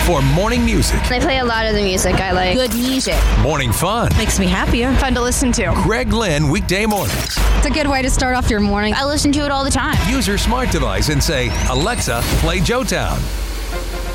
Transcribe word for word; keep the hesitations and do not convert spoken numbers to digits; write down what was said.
for morning music, They play a lot of the music I like. Good music. morning fun. Makes me happier. Fun to listen to. Greg Lynn weekday mornings. It's a good way to start off your morning. I listen to it all the time. Use your smart device and say, Alexa, play Joe Town.